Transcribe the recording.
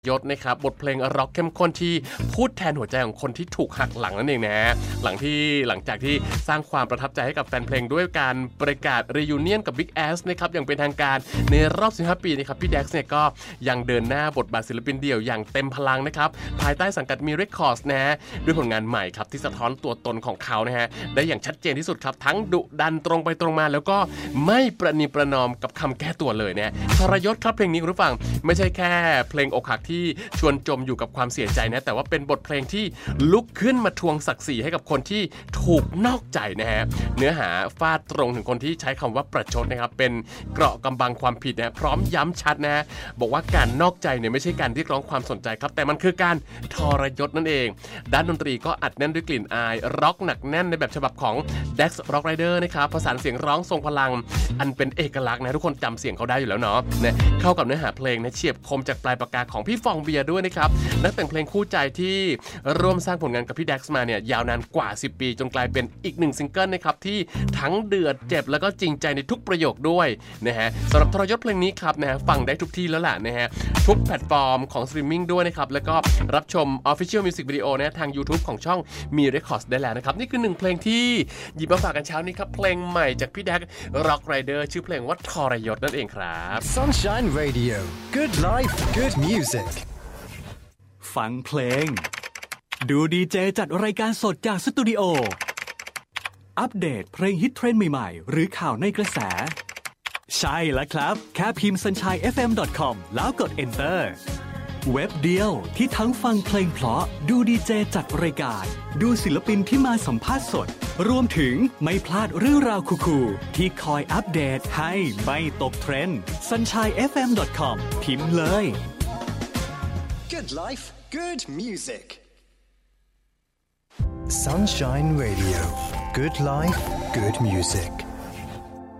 ยศนะครับบทเพลงร็อกเข้มข้นที่พูดแทนหัวใจของคนที่ถูกหักหลังนั่นเองนะหลังจากที่สร้างความประทับใจให้กับแฟนเพลงด้วยการประกาศรียูเนียนกับ Big Ass นะครับอย่างเป็นทางการในรอบ15ปีนะครับพี่แด็กซ์เนี่ยก็ยังเดินหน้าบทบาทศิลปินเดี่ยวอย่างเต็มพลังนะครับภายใต้สังกัดมีเรคคอร์ดนะฮะด้วยผลงานใหม่ครับที่สะท้อนตัวตนของเขานะฮะได้อย่างชัดเจนที่สุดครับทั้งดุดันตรงไปตรงมาแล้วก็ไม่ประนีประนอมกับคำแก้ตัวเลยนะทรยศครับเพลงนี้คุณผู้ฟังไม่ใช่แค่เพลงอกหักที่ชวนจมอยู่กับความเสียใจนะแต่ว่าเป็นบทเพลงที่ลุกขึ้นมาทวงศักดิ์ศรีให้กับคนที่ถูกนอกใจนะฮะเนื้อหาฟาดตรงถึงคนที่ใช้คำว่าประชดนะครับเป็นเกราะกำบังความผิดนะพร้อมย้ำชัดนะบอกว่าการนอกใจเนี่ยไม่ใช่การเรียกร้องความสนใจครับแต่มันคือการทรยศนั่นเองด้านดนตรีก็อัดแน่นด้วยกลิ่นอายร็อกหนักแน่นในแบบฉบับของ Dex Rock Rider นะครับผสานเสียงร้องทรงพลังอันเป็นเอกลักษณ์นะทุกคนจำเสียงเขาได้อยู่แล้วเนาะเข้ากับเนื้อหาเพลงนะเฉียบคมจากปลายปากกาของพี่ฟองเบียร์ด้วยนะครับนักแต่งเพลงคู่ใจที่ร่วมสร้างผลงานกับพี่แด็กซ์มาเนี่ยยาวนานกว่า10ปีจนกลายเป็นอีก1ซิงเกิลนะครับที่ทั้งเดือดเจ็บแล้วก็จริงใจในทุกประโยคด้วยนะฮะสำหรับทรยศเพลงนี้ครับนะฮะฟังได้ทุกที่แล้วล่ะนะฮะทุกแพลตฟอร์มของสตรีมมิ่งด้วยนะครับแล้วก็รับชม Official Music Video นะทาง YouTube ของช่องมีเรคคอร์ดได้แล้วนะครับนี่คือ1เพลงที่หยิบมาฝากกันเช้านี้ครับเพลงใหม่จากพี่แด็ก Rock Rider ชื่อเพลงว่าทรยศนั่นเองครับ Sunshine Radio Good Life Good Music ฟังเพลงดูดีเจจัดรายการสดจากสตูดิโออัปเดตเพลงฮิตเทรนด์ใหม่ๆหรือข่าวในกระแสใช่แล้วครับแค่พิมพ์ sunshinefm.com แล้วกด enter เว็บเดียวที่ทั้งฟังเพลงเพราะดูดีเจจัดรายการดูศิลปินที่มาสัมภาษณ์สดรวมถึงไม่พลาดเรื่องราวคูลๆที่คอยอัปเดตให้ไม่ตกเทรนด์ sunshinefm.com พิมพ์เลย Good Life Good Music Sunshine Radio Good Life Good Music